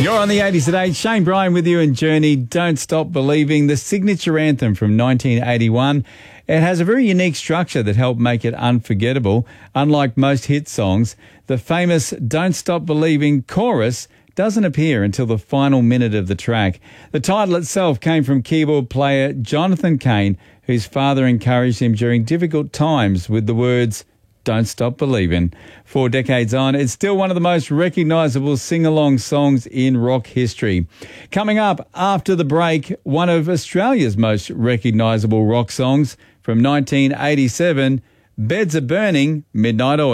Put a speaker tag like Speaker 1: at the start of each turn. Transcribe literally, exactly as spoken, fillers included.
Speaker 1: You're on the eighties today. Shane Bryan with you and Journey, Don't Stop Believing, the signature anthem from nineteen eighty-one. It has a very unique structure that helped make it unforgettable. Unlike most hit songs, the famous Don't Stop Believing chorus doesn't appear until the final minute of the track. The title itself came from keyboard player Jonathan Cain, whose father encouraged him during difficult times with the words, "Don't Stop Believing." Four decades on, it's still one of the most recognisable sing-along songs in rock history. Coming up after the break, one of Australia's most recognisable rock songs from nineteen eighty-seven, Beds Are Burning, Midnight Oil.